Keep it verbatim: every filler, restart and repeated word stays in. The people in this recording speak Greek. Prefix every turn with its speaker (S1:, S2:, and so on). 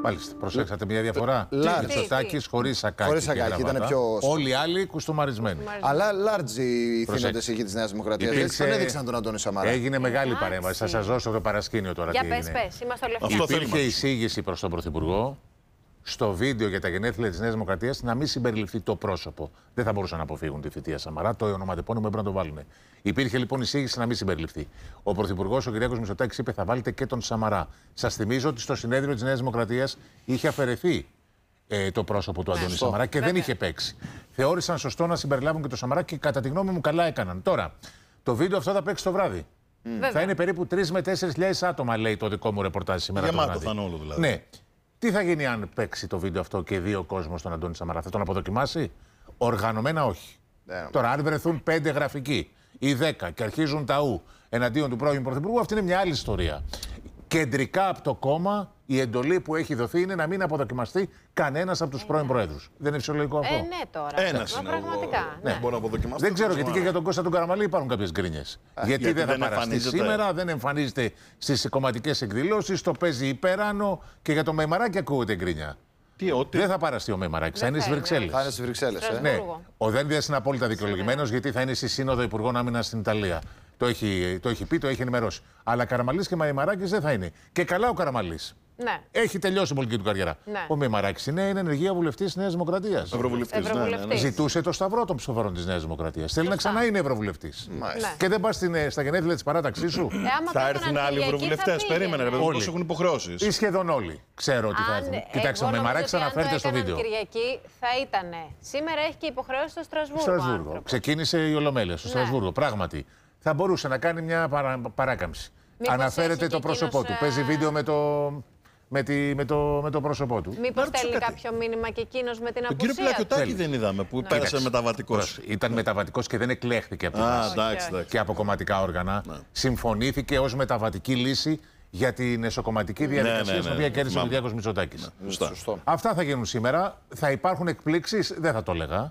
S1: Μάλιστα. Προσέξατε μια διαφορά.
S2: Large.
S1: Μητσοτάκης χωρίς σακάκι.
S2: Χωρίς σακάκι, ήταν πιο...
S1: Όλοι οι άλλοι κουστομαρισμένοι.
S2: Αλλά large οι θύνοντες εκεί της Νέας Δημοκρατίας.
S1: Υπήρξε...
S2: Δεν έδειξαν τον Αντώνη Σαμαρά.
S1: Έγινε μεγάλη Εντάξει. παρέμβαση. Θα σας δώσω το παρασκήνιο τώρα.
S3: Για
S1: τι
S3: πες,
S1: έγινε.
S3: πες. Είμαστε όλοι αυτοί.
S1: Υπήρχε εισήγηση προς τον Πρωθυπουργό στο βίντεο για τα γενέθλια της Νέας Δημοκρατίας να μην συμπεριληφθεί το πρόσωπο. Δεν θα μπορούσαν να αποφύγουν τη θητεία Σαμαρά. Το ονοματεπώνυμο έπρεπε να το βάλουν. Υπήρχε λοιπόν εισήγηση να μην συμπεριληφθεί. Ο Πρωθυπουργός, ο Κυριάκος Μητσοτάκης, είπε θα βάλετε και τον Σαμαρά. Σας θυμίζω ότι στο συνέδριο της Νέας Δημοκρατίας είχε αφαιρεθεί ε, το πρόσωπο του Αντώνη Σαμαρά και δεν είχε παίξει. Θεώρησαν σωστό να συμπεριλάβουν και τον Σαμαρά και κατά τη γνώμη μου καλά έκαναν. Τώρα, το βίντεο αυτό θα παίξει το βράδυ. Mm. Θα είναι περίπου τρεις με τέσσερις χιλιάδες άτομα, λέει το δικό μου ρεπορτάζ σήμερα.
S4: Γεμάτο θα είναι όλο δηλαδή.
S1: Ναι. Τι θα γίνει αν παίξει το βίντεο αυτό και δει ο κόσμος τον Αντώνη Σαμαρά, θα τον αποδοκιμάσει? Οργανωμένα όχι. Yeah. Τώρα, αν βρεθούν πέντε γραφικοί ή δέκα και αρχίζουν τα ου εναντίον του πρώην Πρωθυπουργού, αυτή είναι μια άλλη ιστορία. Κεντρικά από το κόμμα, η εντολή που έχει δοθεί είναι να μην αποδοκιμαστεί κανένας από τους ε, πρώην Προέδρους. Δεν είναι φυσιολογικό αυτό?
S3: Ε, ναι, τώρα.
S4: Ένας είναι.
S3: Πραγματικά.
S4: Ναι. Ναι. Να
S1: δεν ξέρω γιατί και για τον Κώστα τον Καραμανλή υπάρχουν κάποιες γκρίνιες. Γιατί, γιατί δεν θα δεν παραστεί σήμερα, δεν εμφανίζεται στις κομματικές εκδηλώσεις, το παίζει υπεράνω και για τον Μεϊμαράκη ακούγεται γκρίνια.
S4: Τι, ότι...
S1: Δεν θα παραστεί ο Μεϊμαράκης, θα είναι στις Βρυξέλλες.
S2: Θα είναι στις Βρυξέλλες. Ε.
S1: Ναι. Ο Δένδιας είναι απόλυτα δικαιολογημένος γιατί θα είναι στη Σύνοδο Υπουργών Άμυνας στην Ιταλία. Το έχει, το έχει πει, το έχει ενημερώσει. Αλλά Καραμανλής και Μεϊμαράκης δεν θα είναι. Και καλά ο Καραμανλής.
S3: Ναι.
S1: Έχει τελειώσει η πολιτική του καριέρα. Ναι. Ο Μεϊμαράκης είναι, είναι ενεργεία βουλευτής της Νέας Δημοκρατίας.
S4: Ευρωβουλευτής. Ναι, ναι, ναι.
S1: Ζητούσε το σταυρό των ψηφοφόρων της Νέας Δημοκρατίας. Θέλει να ξανά είναι ευρωβουλευτής. Ναι. Και δεν πας στα γενέθλια της παράταξής σου.
S4: Ε, θα έρθουν άλλοι ευρωβουλευτές. Περίμενε, ρε παιδί, όσοι έχουν υποχρεώσεις.
S1: Ή σχεδόν όλοι. Ξέρω ότι θα έρθουν. Κοιτάξτε, ο Μεϊμαράκης αναφέρεται στο βίντεο.
S3: Αν Κυριακή θα ήταν. Σήμερα έχει και υποχρεώσεις στο Στρασβούργο.
S1: Στρασβούργο. Ξεκίνησε η Ολομέλεια στο Στρασβούργο. Πράγματι. Θα μπορούσε να κάνει μια παρά, παράκαμψη. Μήπως αναφέρεται το πρόσωπό εκείνος, του. Παίζει βίντεο με το, με, τη, με, το, με το πρόσωπό του.
S3: Μήπως στέλνει κάποιο μήνυμα και εκείνος με την
S4: τον
S3: απουσία.
S4: Τον κύριο Πλακιωτάκη δεν είδαμε που ναι. πέρασε μεταβατικός.
S1: Ήταν μεταβατικός και δεν εκλέχθηκε από την βάση και από κομματικά όργανα. Ναι. Συμφωνήθηκε ως μεταβατική λύση για την εσωκομματική διαδικασία ναι, ναι, ναι, στην οποία κέρδισε ο Κυριάκος Μητσοτάκης.
S2: Ναι,
S1: Αυτά θα γίνουν σήμερα. Θα υπάρχουν εκπλήξεις, δεν θα το έλεγα.